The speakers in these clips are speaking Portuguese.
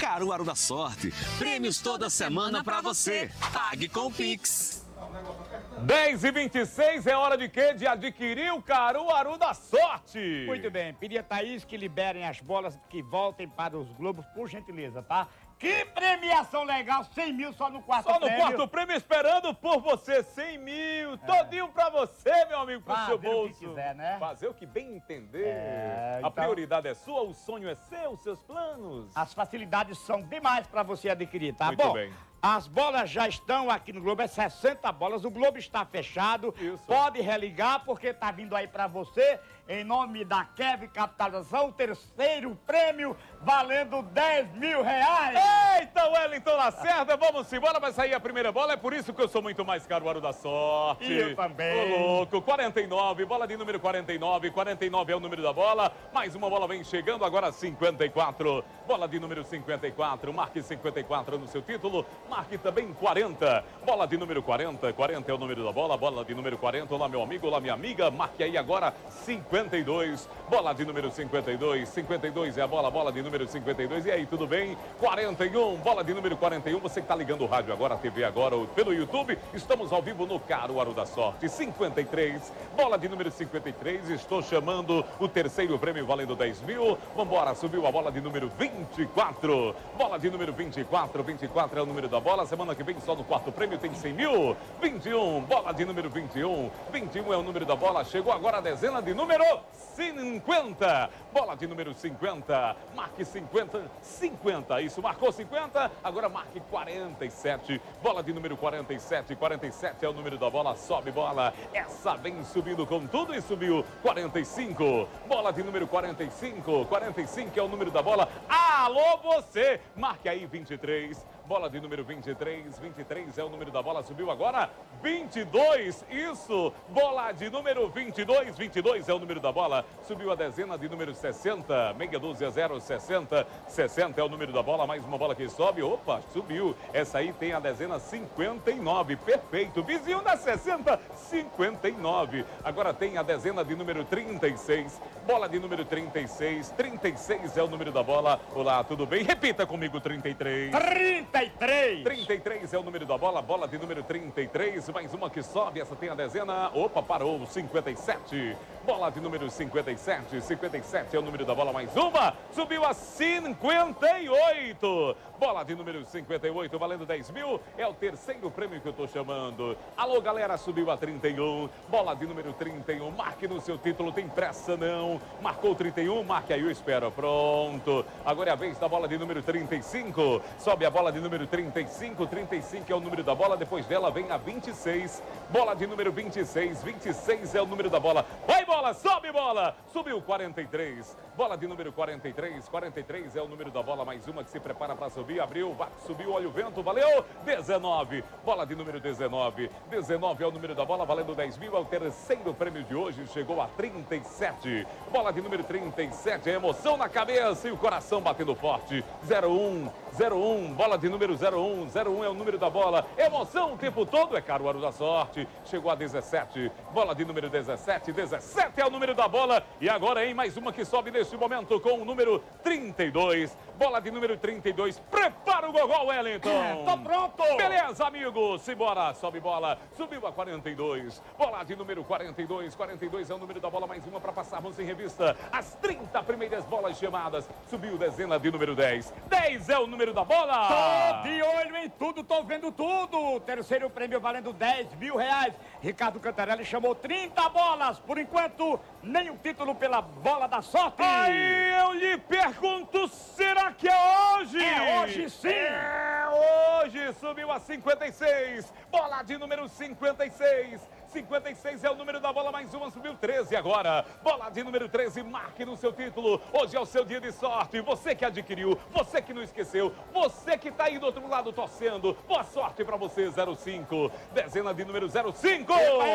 Caruaru da Sorte. Prêmios toda semana pra você. Pague com o Pix. 10h26 é hora de quê? De adquirir o Caruaru da Sorte. Muito bem, pedi a Thaís que liberem as bolas que voltem para os globos, por gentileza, tá? Que premiação legal, 100 mil só no quarto prêmio. Só no quarto prêmio, esperando por você, 100 mil, todinho pra você, meu amigo, pro seu bolso. Fazer o que quiser, né? Fazer o que bem entender. Então, a prioridade é sua, o sonho é seu, os seus planos. As facilidades são demais pra você adquirir, tá Muito bom? bem. As bolas já estão aqui no Globo, é 60 bolas, o Globo está fechado. Isso. Pode religar, porque tá vindo aí pra você, em nome da Kevin Capitalização, o terceiro prêmio, valendo 10 mil reais. Eita, Wellington Lacerda, vamos embora, vai sair a primeira bola, é por isso que eu sou muito mais Caruaru da Sorte. E eu também. Ô, louco, 49, bola de número 49, 49 é o número da bola, mais uma bola vem chegando, agora 54, bola de número 54, marque 54 no seu título, marque também 40, bola de número 40, 40 é o número da bola, bola de número 40, olá meu amigo, olá minha amiga, marque aí agora 52, bola de número 52, 52 é a bola, bola de número 52, e aí, tudo bem? 41, bola de número 41, você que tá ligando o rádio agora, a TV agora, ou pelo YouTube, estamos ao vivo no Caruaru da Sorte, 53, bola de número 53, estou chamando o terceiro prêmio valendo 10 mil, vambora, subiu a bola de número 24, bola de número 24, 24 é o número da bola, semana que vem só no quarto prêmio tem 100 mil, 21, bola de número 21, 21 é o número da bola, chegou agora a dezena de número 50, bola de número 50, marque 50, 50, isso, marcou 50, agora marque 47, bola de número 47, 47 é o número da bola, sobe bola, essa vem subindo com tudo e subiu, 45, bola de número 45, 45 é o número da bola, alô você, marque aí 23, bola de número 23, 23 é o número da bola, subiu agora 22, isso, bola de número 22, 22 é o número da bola, subiu a dezena de número 60, meia dúzia 0, 60, 60 é o número da bola, mais uma bola que sobe, opa, subiu, essa aí tem a dezena 59, perfeito, vizinho da 60, 59, agora tem a dezena de número 36, bola de número 36, 36 é o número da bola, olá, tudo bem? Repita comigo, 33. 33! 33 é o número da bola, bola de número 33, mais uma que sobe, essa tem a dezena, opa, parou, 57, bola de número 57, 57 é o número da bola, mais uma, subiu a 58, bola de número 58, valendo 10 mil, é o terceiro prêmio que eu tô chamando, alô galera, subiu a 31, bola de número 31, marque no seu título, tem pressa não, marcou 31, marque aí, eu espero, pronto, agora é a vez da bola de número 35, sobe a bola de número 35, 35 é o número da bola, depois dela vem a 26, bola de número 26, 26 é o número da bola, vai bola, sobe bola, subiu 43, bola de número 43, 43 é o número da bola, mais uma que se prepara para subir, abriu, subiu, olha o vento, valeu, 19, bola de número 19, 19 é o número da bola, valendo 10 mil, é o terceiro prêmio de hoje, chegou a 37, bola de número 37, é emoção na cabeça e o coração batendo forte, 01, 01, bola de número 01, 01 é o número da bola, emoção o tempo todo, é Caruaru da Sorte, chegou a 17, bola de número 17, 17 é o número da bola, e agora em mais uma que sobe neste momento com o número 32, bola de número 32, prepara o gogol, Wellington! Tô pronto! Beleza, amigo, simbora, sobe bola, subiu a 42, bola de número 42, 42 é o número da bola, mais uma para passarmos em revista, as 30 primeiras bolas chamadas, subiu dezena de número 10, 10 é o número da bola! Tô de olho em tudo, tô vendo tudo! Terceiro prêmio valendo 10 mil reais. Ricardo Cantarelli chamou 30 bolas. Por enquanto, nenhum título pela bola da sorte. Aí eu lhe pergunto, será que é hoje? É hoje sim! É hoje, subiu a 56, bola de número 56, 56 é o número da bola, mais uma, subiu 13 agora. Bola de número 13, marque no seu título. Hoje é o seu dia de sorte. Você que adquiriu, você que não esqueceu, você que tá aí do outro lado torcendo. Boa sorte pra você, 05. Dezena de número 05.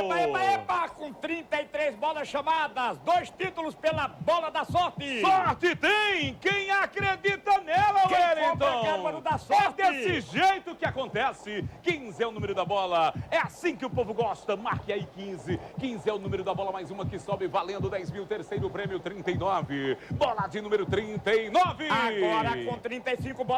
Epa, com 33 bolas chamadas. 2 títulos pela bola da sorte. Sorte tem! Quem acredita nela, Quem Wellington? compra, Caruaru da Sorte. É desse jeito que acontece. 15 é o número da bola. É assim que o povo gosta. Marque aí 15. 15 é o número da bola, mais uma que sobe, valendo 10 mil. Terceiro prêmio, 39. Bola de número 39. Agora com 35 bolas.